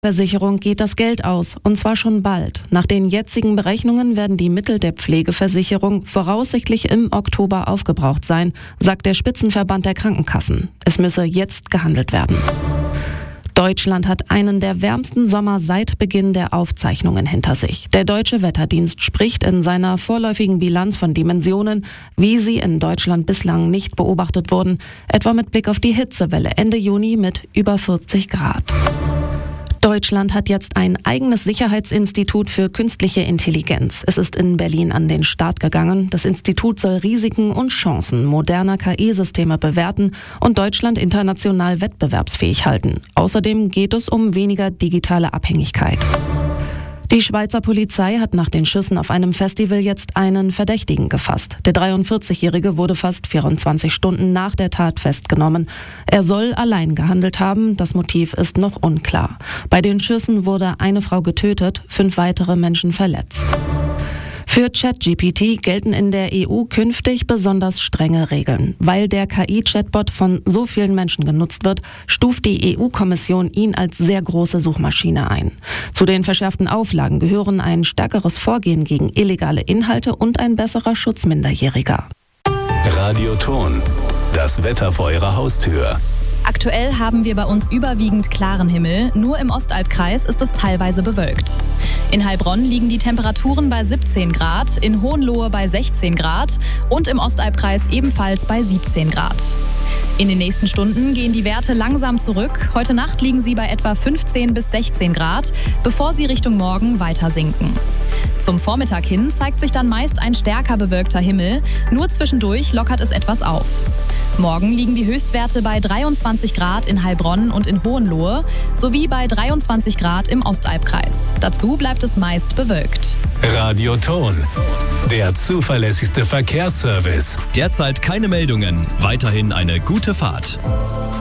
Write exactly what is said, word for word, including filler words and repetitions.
Versicherung geht das Geld aus, und zwar schon bald. Nach den jetzigen Berechnungen werden die Mittel der Pflegeversicherung voraussichtlich im Oktober aufgebraucht sein, sagt der Spitzenverband der Krankenkassen. Es müsse jetzt gehandelt werden. Deutschland hat einen der wärmsten Sommer seit Beginn der Aufzeichnungen hinter sich. Der Deutsche Wetterdienst spricht in seiner vorläufigen Bilanz von Dimensionen, wie sie in Deutschland bislang nicht beobachtet wurden, etwa mit Blick auf die Hitzewelle Ende Juni mit über vierzig Grad. Deutschland hat jetzt ein eigenes Sicherheitsinstitut für künstliche Intelligenz. Es ist in Berlin an den Start gegangen. Das Institut soll Risiken und Chancen moderner K I-Systeme bewerten und Deutschland international wettbewerbsfähig halten. Außerdem geht es um weniger digitale Abhängigkeit. Die Schweizer Polizei hat nach den Schüssen auf einem Festival jetzt einen Verdächtigen gefasst. Der dreiundvierzigjährige wurde fast vierundzwanzig Stunden nach der Tat festgenommen. Er soll allein gehandelt haben, das Motiv ist noch unklar. Bei den Schüssen wurde eine Frau getötet, fünf weitere Menschen verletzt. Für ChatGPT gelten in der E U künftig besonders strenge Regeln. Weil der K I-Chatbot von so vielen Menschen genutzt wird, stuft die E U-Kommission ihn als sehr große Suchmaschine ein. Zu den verschärften Auflagen gehören ein stärkeres Vorgehen gegen illegale Inhalte und ein besserer Schutz Minderjähriger. Radio Ton, das Wetter vor Ihrer Haustür. Aktuell haben wir bei uns überwiegend klaren Himmel, nur im Ostalbkreis ist es teilweise bewölkt. In Heilbronn liegen die Temperaturen bei siebzehn Grad, in Hohenlohe bei sechzehn Grad und im Ostalbkreis ebenfalls bei siebzehn Grad. In den nächsten Stunden gehen die Werte langsam zurück. Heute Nacht liegen sie bei etwa fünfzehn bis sechzehn Grad, bevor sie Richtung Morgen weiter sinken. Zum Vormittag hin zeigt sich dann meist ein stärker bewölkter Himmel, nur zwischendurch lockert es etwas auf. Morgen liegen die Höchstwerte bei dreiundzwanzig Grad in Heilbronn und in Hohenlohe sowie bei dreiundzwanzig Grad im Ostalbkreis. Dazu bleibt es meist bewölkt. Radio Ton, der zuverlässigste Verkehrsservice. Derzeit keine Meldungen, weiterhin eine gute Fahrt.